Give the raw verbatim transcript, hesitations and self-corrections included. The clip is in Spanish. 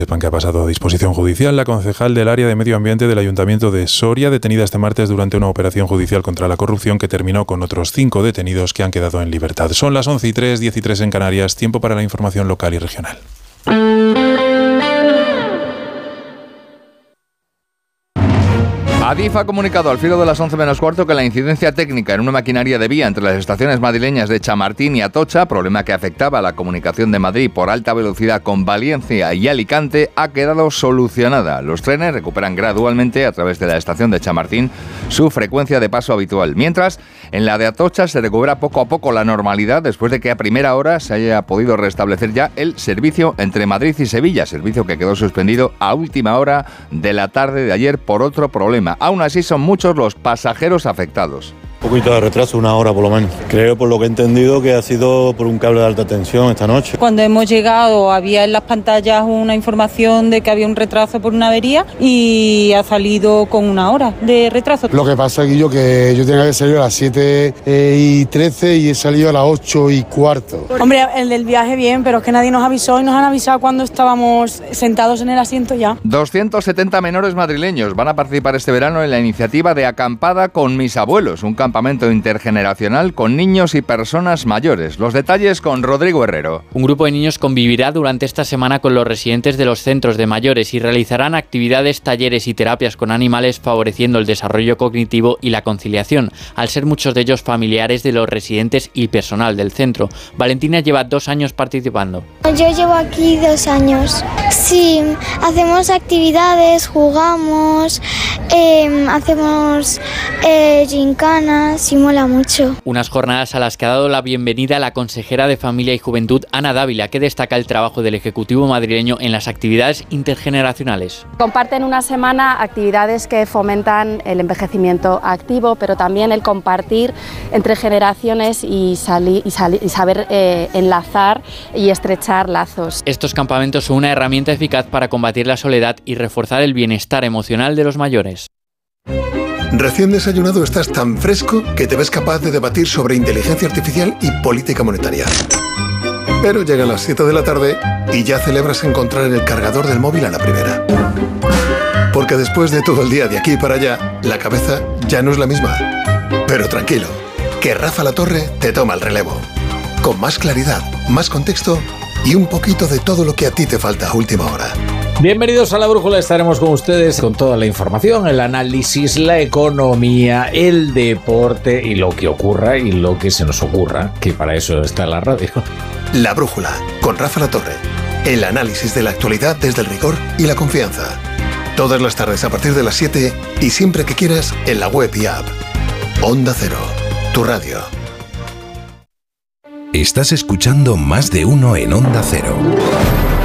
Sepan que ha pasado a disposición judicial la concejal del área de medio ambiente del Ayuntamiento de Soria, detenida este martes durante una operación judicial contra la corrupción que terminó con otros cinco detenidos que han quedado en libertad. Son las once y tres, diez y tres en Canarias, tiempo para la información local y regional. Adif ha comunicado al filo de las once menos cuarto que la incidencia técnica en una maquinaria de vía entre las estaciones madrileñas de Chamartín y Atocha, problema que afectaba a la comunicación de Madrid por alta velocidad con Valencia y Alicante, ha quedado solucionada. Los trenes recuperan gradualmente a través de la estación de Chamartín su frecuencia de paso habitual, mientras en la de Atocha se recupera poco a poco la normalidad después de que a primera hora se haya podido restablecer ya el servicio entre Madrid y Sevilla, servicio que quedó suspendido a última hora de la tarde de ayer por otro problema. Aún así son muchos los pasajeros afectados. Un poquito de retraso, una hora por lo menos. Creo, por lo que he entendido, que ha sido por un cable de alta tensión esta noche. Cuando hemos llegado había en las pantallas una información de que había un retraso por una avería y ha salido con una hora de retraso. Lo que pasa, Guillo, que yo tenía que salir a las siete y trece y he salido a las ocho y cuarto. Hombre, el del viaje bien, pero es que nadie nos avisó y nos han avisado cuando estábamos sentados en el asiento ya. doscientos setenta menores madrileños van a participar este verano en la iniciativa de Acampada con mis abuelos, un campamento intergeneracional con niños y personas mayores. Los detalles con Rodrigo Herrero. Un grupo de niños convivirá durante esta semana con los residentes de los centros de mayores y realizarán actividades, talleres y terapias con animales favoreciendo el desarrollo cognitivo y la conciliación, al ser muchos de ellos familiares de los residentes y personal del centro. Valentina lleva dos años participando. Yo llevo aquí dos años. Sí, hacemos actividades, jugamos, eh, hacemos eh, gincanas. Sí, mola mucho. Unas jornadas a las que ha dado la bienvenida la consejera de Familia y Juventud, Ana Dávila, que destaca el trabajo del Ejecutivo madrileño en las actividades intergeneracionales. Comparten una semana actividades que fomentan el envejecimiento activo, pero también el compartir entre generaciones y, sali- y, sali- y saber eh, enlazar y estrechar lazos. Estos campamentos son una herramienta eficaz para combatir la soledad y reforzar el bienestar emocional de los mayores. Recién desayunado estás tan fresco que te ves capaz de debatir sobre inteligencia artificial y política monetaria. Pero llegan las siete de la tarde y ya celebras encontrar el cargador del móvil a la primera. Porque después de todo el día de aquí para allá, la cabeza ya no es la misma. Pero tranquilo, que Rafa La Torre te toma el relevo. Con más claridad, más contexto y un poquito de todo lo que a ti te falta a última hora. Bienvenidos a La Brújula, estaremos con ustedes con toda la información, el análisis, la economía, el deporte y lo que ocurra y lo que se nos ocurra, que para eso está la radio. La Brújula, con Rafa La Torre. El análisis de la actualidad desde el rigor y la confianza. Todas las tardes a partir de las siete y siempre que quieras en la web y app. Onda Cero, tu radio. Estás escuchando Más de Uno en Onda Cero.